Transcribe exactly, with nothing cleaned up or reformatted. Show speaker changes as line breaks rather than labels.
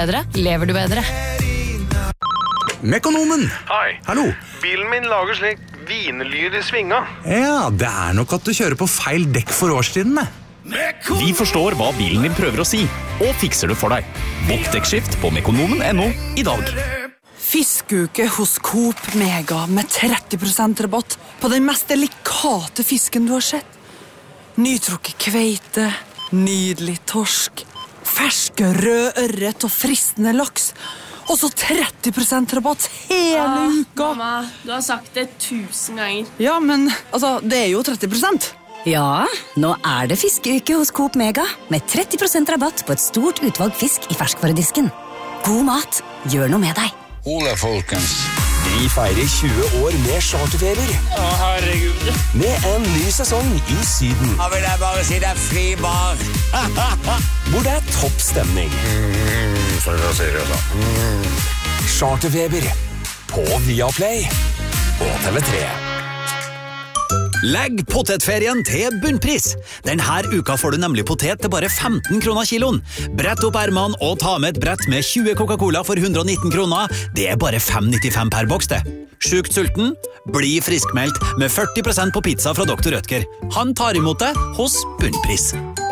bedre, lever du bedre.
Mekonomen.
Hei.
Hallo.
Bilen min lager slik vinlyd i svinga.
Ja, det er nok at du kjører på feil dekk for årstidene.
Vi forstår hva bilen din prøver å si, og fikser det for deg. Bokk dekkskift på mekonomen punktum no i dag.
Fiskeuke hos Coop Mega med tretti prosent rabatt på den mest delikate fisken du har sett. Nytrukket kveite, nydelig torsk, ferske rød ørret og fristende laks. Og så tretti prosent rabatt hele
ah,
uka.
Mamma, du har sagt det tusen ganger.
Ja, men altså, det er jo tretti prosent.
Ja, nå er det fiskeuke hos Coop Mega med tretti prosent rabatt på et stort utvalg fisk i ferskvaredisken. God mat, gjør noe med deg.
Ole, folkens. Vi feirer tjue år med charterfeber.
Å, herregud.
Med en ny sesong i Syden.
Da vil jeg bare si det er fri bar.
Hvor det er topp stemning.
Mm, så jeg sier det da. Mm.
Charterfeber på Viaplay og T V tre.
Legg potetferien til bunnpris. Denne uka får du nemlig potet til bare femten kroner kiloen. Brett opp ermene og ta med et brett med tjue Coca-Cola for hundre og nitten kroner. Det er bare fem nittifem per boks det. Sjukt sulten? Bli friskmeldt med førti prosent på pizza fra doktor Rødtger. Han tar imot deg hos bunnpris.